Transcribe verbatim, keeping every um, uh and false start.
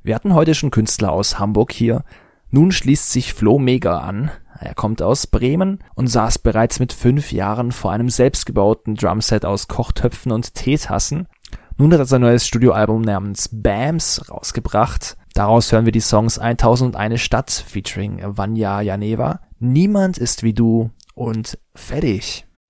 Wir hatten heute schon Künstler aus Hamburg hier. Nun schließt sich Flo Mega an. Er kommt aus Bremen und saß bereits mit fünf Jahren vor einem selbstgebauten Drumset aus Kochtöpfen und Teetassen. Nun hat er sein neues Studioalbum namens Bams rausgebracht. Daraus hören wir die Songs tausendundeine Stadt featuring Vanya Janeva, Niemand ist wie du und Fertig.